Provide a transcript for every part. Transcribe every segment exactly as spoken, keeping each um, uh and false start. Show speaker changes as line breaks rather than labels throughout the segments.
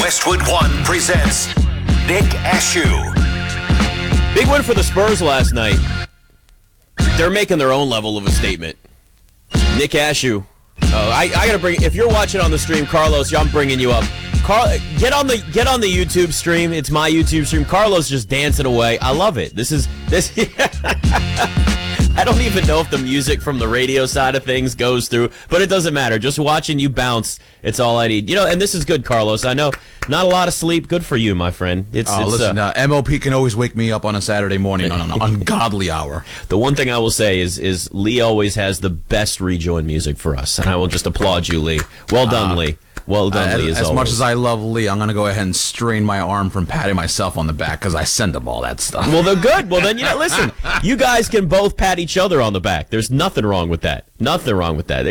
Westwood One presents Nick Ashew.
Big win for the Spurs last night. They're making their own level of a statement. Nick Ashew. Oh, I, I gotta bring. If you're watching on the stream, Carlos, I'm bringing you up. Carl, get on the get on the YouTube stream. It's my YouTube stream. Carlos just dancing away. I love it. This is this. I don't even know if the music from the radio side of things goes through, but it doesn't matter. Just watching you bounce, it's all I need. You know, and this is good, Carlos. I know not a lot of sleep. Good for you, my friend. It's,
oh,
it's
listen,
uh,
uh, M O P can always wake me up on a Saturday morning on an ungodly hour.
The one thing I will say is is Lee always has the best rejoin music for us, and I will just applaud you, Lee. Well done, uh, Lee. Well done,
uh,
Lee,
as,
as,
as much as I love Lee, I'm going to go ahead and strain my arm from patting myself on the back because I send him all that stuff.
Well, they're good. Well, then, you know, listen, you guys can both pat each other on the back. There's nothing wrong with that. Nothing wrong with that.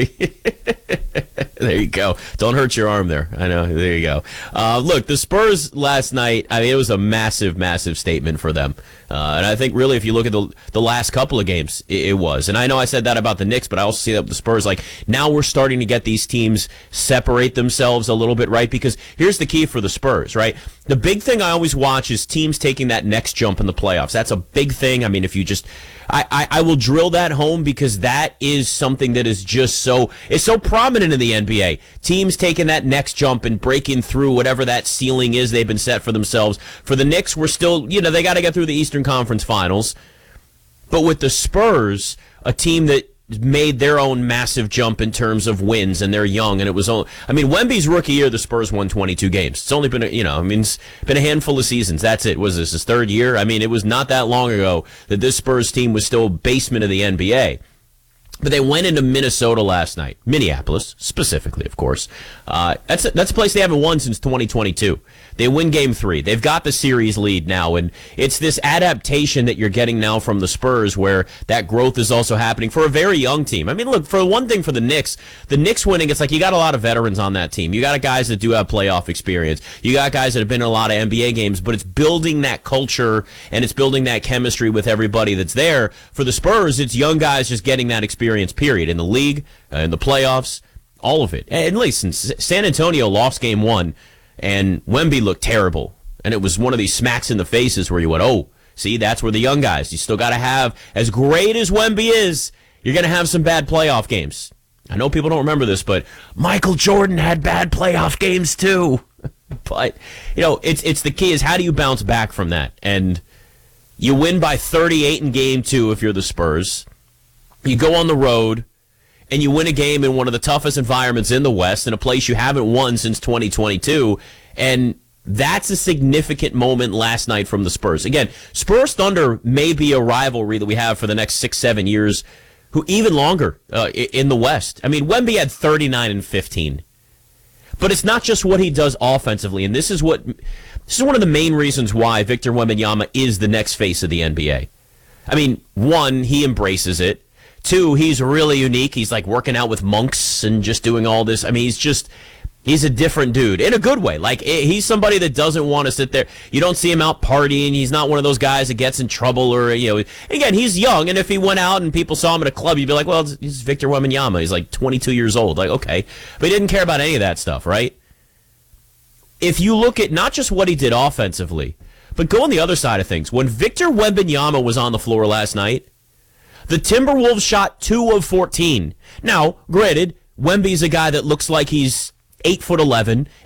There you go. Don't hurt your arm there. I know. There you go. Uh, look, the Spurs last night, I mean, it was a massive, massive statement for them. Uh, and I think really if you look at the the last couple of games, it, it was. And I know I said that about the Knicks, but I also see that with the Spurs. Like, now we're starting to get these teams separate themselves a little bit, right? Because here's the key for the Spurs, right? The big thing I always watch is teams taking that next jump in the playoffs. That's a big thing. I mean, if you just... I, I, I will drill that home because that is something that is just so is so prominent in the N B A. Teams taking that next jump and breaking through whatever that ceiling is they've been set for themselves. For the Knicks, we're still, you know, they got to get through the Eastern Conference Finals. But with the Spurs, a team that made their own massive jump in terms of wins, and they're young, and it was only, I mean, Wemby's rookie year, the Spurs won twenty-two games. It's only been, a, you know, I mean, it's been a handful of seasons. That's it. Was this his third year? I mean, it was not that long ago that this Spurs team was still basement of the N B A. But they went into Minnesota last night, Minneapolis specifically, of course. Uh, that's a, that's a place they haven't won since twenty twenty-two. They win game three. They've got the series lead now, and it's this adaptation that you're getting now from the Spurs where that growth is also happening for a very young team. I mean, look, for one thing for the Knicks, the Knicks winning, it's like you got a lot of veterans on that team. You got guys that do have playoff experience. You got guys that have been in a lot of N B A games, but it's building that culture and it's building that chemistry with everybody that's there. For the Spurs, it's young guys just getting that experience, period, in the league, uh, in the playoffs, all of it. And listen, San Antonio lost game one, and Wemby looked terrible. And it was one of these smacks in the faces where you went, oh, see, that's where the young guys, you still got to have, as great as Wemby is, you're going to have some bad playoff games. I know people don't remember this, but Michael Jordan had bad playoff games too. But, you know, it's it's the key is how do you bounce back from that? And you win by thirty-eight in game two if you're the Spurs. You go on the road, and you win a game in one of the toughest environments in the West, in a place you haven't won since twenty twenty-two, and that's a significant moment last night from the Spurs. Again, Spurs-Thunder may be a rivalry that we have for the next six, seven years, who even longer uh, in the West. I mean, Wemby had thirty-nine and fifteen, but it's not just what he does offensively, and this is what this is one of the main reasons why Victor Wembanyama is the next face of the N B A. I mean, one, he embraces it. Two, he's really unique. He's like working out with monks and just doing all this. I mean, he's just, he's a different dude in a good way. Like, he's somebody that doesn't want to sit there. You don't see him out partying. He's not one of those guys that gets in trouble or, you know, again, he's young. And if he went out and people saw him at a club, you'd be like, well, he's Victor Wembanyama. He's like twenty-two years old. Like, okay. But he didn't care about any of that stuff, right? If you look at not just what he did offensively, but go on the other side of things. When Victor Wembanyama was on the floor last night, the Timberwolves shot two of fourteen. Now, granted, Wemby's a guy that looks like he's eight foot eleven